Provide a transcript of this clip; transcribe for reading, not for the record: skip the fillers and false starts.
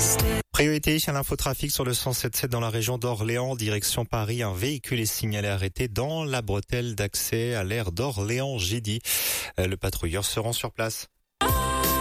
Priorité à l'infotrafic sur le 107.7 dans la région d'Orléans, direction Paris. Un véhicule est signalé arrêté dans la bretelle d'accès à l'aire d'Orléans-Gidi. Le patrouilleur se rend sur place.